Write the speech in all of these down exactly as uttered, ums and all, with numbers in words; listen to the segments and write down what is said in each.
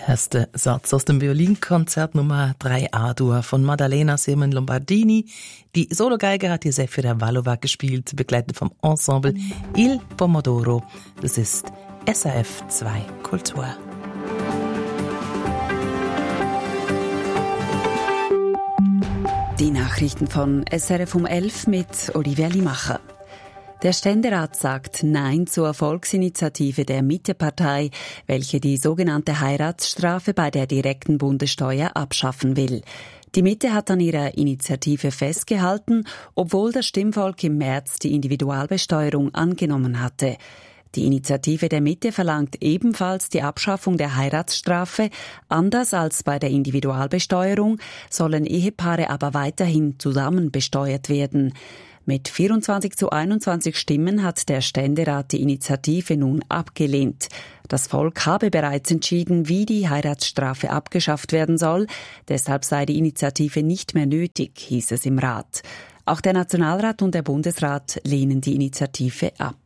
Erster Satz aus dem Violinkonzert Nummer drei A-Dur von Maddalena Sirmen Lombardini. Die Sologeige hat Josefina Vallova gespielt, begleitet vom Ensemble Il Pomodoro. Das ist S R F zwei Kultur. Die Nachrichten von S R F um elf mit Olivia Limacher. Der Ständerat sagt Nein zur Volksinitiative der Mitte-Partei, welche die sogenannte Heiratsstrafe bei der direkten Bundessteuer abschaffen will. Die Mitte hat an ihrer Initiative festgehalten, obwohl das Stimmvolk im März die Individualbesteuerung angenommen hatte. Die Initiative der Mitte verlangt ebenfalls die Abschaffung der Heiratsstrafe. Anders als bei der Individualbesteuerung sollen Ehepaare aber weiterhin zusammen besteuert werden. Mit vierundzwanzig zu einundzwanzig Stimmen hat der Ständerat die Initiative nun abgelehnt. Das Volk habe bereits entschieden, wie die Heiratsstrafe abgeschafft werden soll. Deshalb sei die Initiative nicht mehr nötig, hieß es im Rat. Auch der Nationalrat und der Bundesrat lehnen die Initiative ab.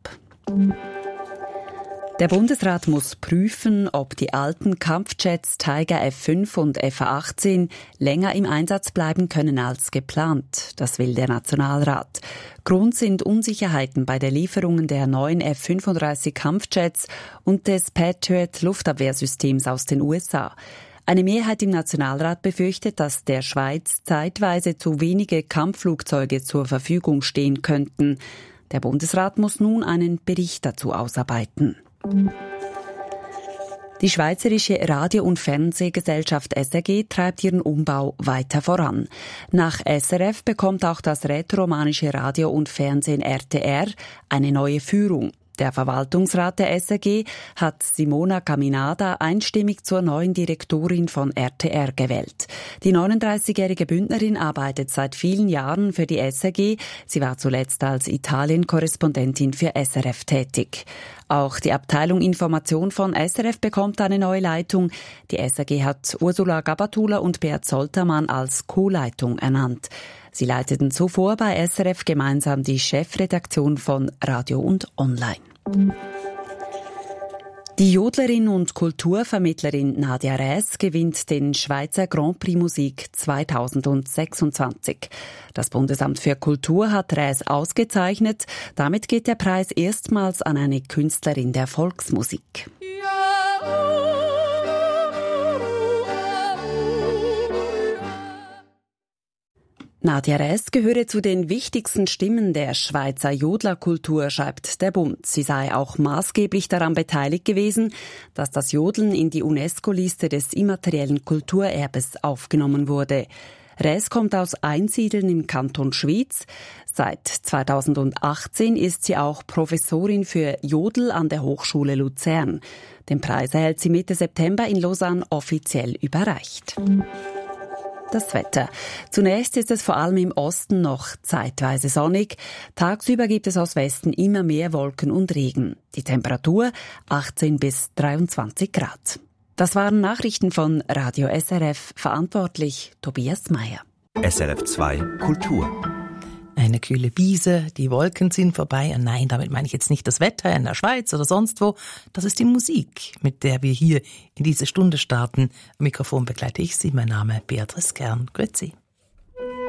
Der Bundesrat muss prüfen, ob die alten Kampfjets Tiger F fünf und F A achtzehn länger im Einsatz bleiben können als geplant. Das will der Nationalrat. Grund sind Unsicherheiten bei der Lieferungen der neuen F fünfunddreißig Kampfjets und des Patriot Luftabwehrsystems aus den U S A. Eine Mehrheit im Nationalrat befürchtet, dass der Schweiz zeitweise zu wenige Kampfflugzeuge zur Verfügung stehen könnten. Der Bundesrat muss nun einen Bericht dazu ausarbeiten. Die Schweizerische Radio- und Fernsehgesellschaft S R G treibt ihren Umbau weiter voran. Nach S R F bekommt auch das rätoromanische Radio und Fernsehen R T R eine neue Führung. Der Verwaltungsrat der S R G hat Simona Caminada einstimmig zur neuen Direktorin von R T R gewählt. Die neununddreißigjährige Bündnerin arbeitet seit vielen Jahren für die S R G. Sie war zuletzt als Italien-Korrespondentin für S R F tätig. Auch die Abteilung Information von S R F bekommt eine neue Leitung. Die S R G hat Ursula Gabatula und Beat Soltermann als Co-Leitung ernannt. Sie leiteten zuvor bei S R F gemeinsam die Chefredaktion von Radio und Online. Die Jodlerin und Kulturvermittlerin Nadia Räs gewinnt den Schweizer Grand Prix Musik zweitausendsechsundzwanzig. Das Bundesamt für Kultur hat Räs ausgezeichnet. Damit geht der Preis erstmals an eine Künstlerin der Volksmusik. Nadia Räs gehöre zu den wichtigsten Stimmen der Schweizer Jodlerkultur, schreibt der Bund. Sie sei auch maßgeblich daran beteiligt gewesen, dass das Jodeln in die UNESCO-Liste des immateriellen Kulturerbes aufgenommen wurde. Räs kommt aus Einsiedeln im Kanton Schwyz. Seit zweitausendachtzehn ist sie auch Professorin für Jodel an der Hochschule Luzern. Den Preis erhält sie Mitte September in Lausanne offiziell überreicht. Das Wetter. Zunächst ist es vor allem im Osten noch zeitweise sonnig. Tagsüber gibt es aus Westen immer mehr Wolken und Regen. Die Temperatur achtzehn bis dreiundzwanzig Grad. Das waren Nachrichten von Radio S R F. Verantwortlich Tobias Meyer. S R F zwei Kultur. Eine kühle Biese, die Wolken ziehen vorbei. Und nein, damit meine ich jetzt nicht das Wetter in der Schweiz oder sonst wo. Das ist die Musik, mit der wir hier in diese Stunde starten. Am Mikrofon begleite ich Sie. Mein Name Beatrice Kern. Grüezi.